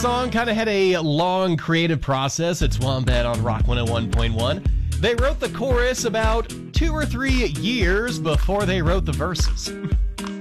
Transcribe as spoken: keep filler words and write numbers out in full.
song kind of had a long creative process at Swamp Head on Rock one oh one point one. They wrote the chorus about two or three years before they wrote the verses.